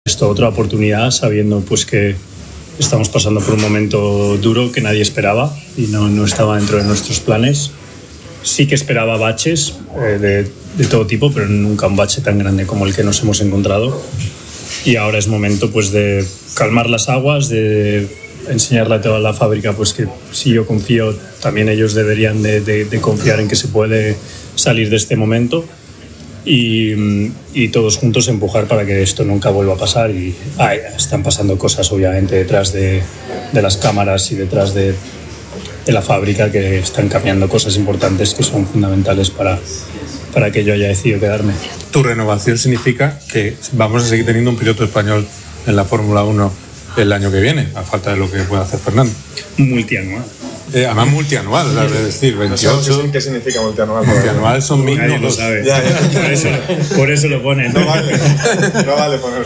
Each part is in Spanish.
Esto otra oportunidad, sabiendo pues que estamos pasando por un momento duro que nadie esperaba y no estaba dentro de nuestros planes. Sí que esperaba baches de todo tipo, pero nunca un bache tan grande como el que nos hemos encontrado. Y ahora es momento pues de calmar las aguas, de enseñarle a toda la fábrica pues que si yo confío, también ellos deberían de confiar en que se puede salir de este momento. Y todos juntos empujar para que esto nunca vuelva a pasar. Y están pasando cosas obviamente detrás de las cámaras y detrás de la fábrica, que están cambiando cosas importantes que son fundamentales para que yo haya decidido quedarme. Tu renovación significa que vamos a seguir teniendo un piloto español en la Fórmula 1 el año que viene, a falta de lo que pueda hacer Fernando. Multianual. Además multianual, es decir, 28. ¿Qué significa multianual? Multianual son 1000. Nadie lo sabe. Por eso lo ponen. No vale ponerlo.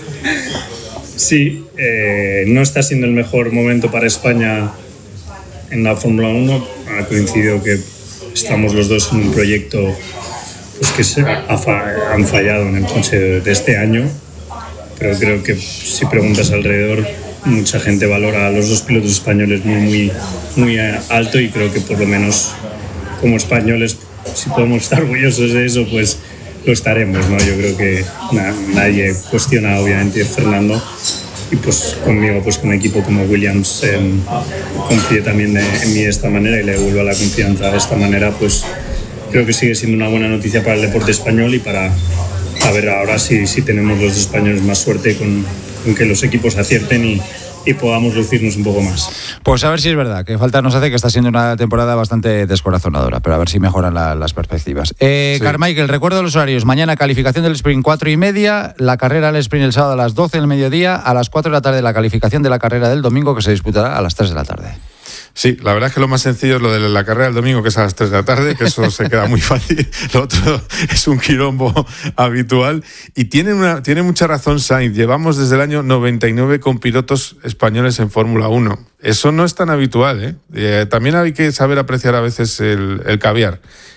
Sí, no está siendo el mejor momento para España en la Fórmula 1. Ha coincidido que estamos los dos en un proyecto pues que han fallado en el coche de este año, pero creo que si preguntas alrededor, mucha gente valora a los dos pilotos españoles muy alto, y creo que por lo menos como españoles, si podemos estar orgullosos de eso, pues lo estaremos, ¿no? Yo creo que nadie cuestiona obviamente a Fernando, y pues conmigo, pues con un equipo como Williams confíe también en mí de esta manera y le devuelva la confianza de esta manera, pues creo que sigue siendo una buena noticia para el deporte español y para ver ahora si tenemos los españoles más suerte con que los equipos acierten y podamos lucirnos un poco más. Pues a ver si es verdad, que falta nos hace, que está siendo una temporada bastante descorazonadora, pero a ver si mejoran las perspectivas. Sí. Carmichael, recuerdo los horarios: mañana calificación del sprint 4:30, la carrera del sprint el sábado a las 12 del mediodía, a las 4 de la tarde la calificación de la carrera del domingo, que se disputará a las 3 de la tarde. Sí, la verdad es que lo más sencillo es lo de la carrera del domingo, que es a las 3 de la tarde, que eso se queda muy fácil. Lo otro es un quilombo habitual. Y tiene mucha razón Sainz. Llevamos desde el año 99 con pilotos españoles en Fórmula 1. Eso no es tan habitual, ¿eh? También hay que saber apreciar a veces el caviar.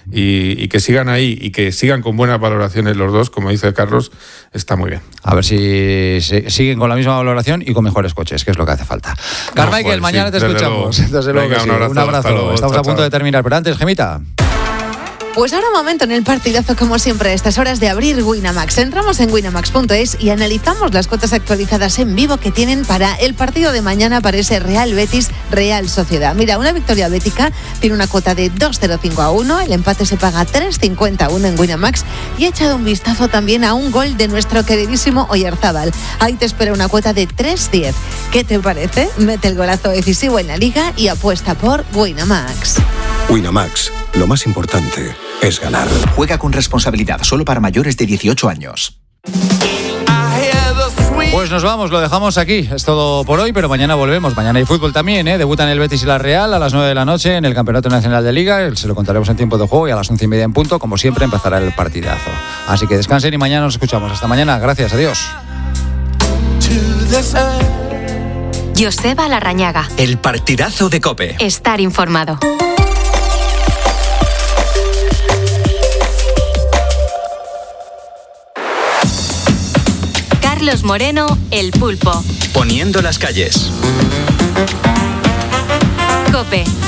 Y que sigan ahí y que sigan con buenas valoraciones los dos, como dice Carlos, está muy bien. A ver si siguen con la misma valoración y con mejores coches, que es lo que hace falta. Carmichael, mañana te escuchamos. Desde luego. Venga, que sí. Un abrazo. Luego, estamos a punto de terminar, pero antes, Gemita. Pues ahora momento en el partidazo, como siempre, a estas horas de abrir Winamax. Entramos en winamax.es y analizamos las cuotas actualizadas en vivo que tienen para el partido de mañana, para ese Real Betis Real Sociedad. Mira, una victoria bética tiene una cuota de 2,05-1, el empate se paga 3,51 en Winamax, y he echado un vistazo también a un gol de nuestro queridísimo Oyarzábal. Ahí te espera una cuota de 3,10. ¿Qué te parece? Mete el golazo decisivo en la liga y apuesta por Winamax. Winamax, lo más importante es ganar. Juega con responsabilidad, solo para mayores de 18 años. Pues nos vamos, lo dejamos aquí. Es todo por hoy, pero mañana volvemos. Mañana hay fútbol también, ¿eh? Debutan el Betis y la Real a las 9 de la noche en el Campeonato Nacional de Liga. Se lo contaremos en tiempo de juego, y a las 11:30 en punto, como siempre, empezará el partidazo. Así que descansen y mañana nos escuchamos. Hasta mañana. Gracias, adiós. Joseba Larrañaga. El partidazo de COPE. Estar informado. Carlos Moreno, El Pulpo. Poniendo las calles. COPE.